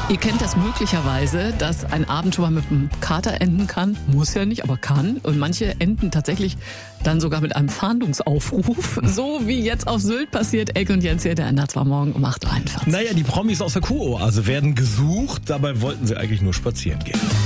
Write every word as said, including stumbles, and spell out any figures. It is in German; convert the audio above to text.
Ihr kennt das möglicherweise, dass ein Abend schon mal mit einem Kater enden kann. Muss ja nicht, aber kann. Und manche enden tatsächlich dann sogar mit einem Fahndungsaufruf. So wie jetzt auf Sylt passiert. Elke und Jens hier, der ändert zwar morgen um acht Uhr einundvierzig. Naja, die Promis aus der Kuroase werden gesucht. Dabei wollten sie eigentlich nur spazieren gehen.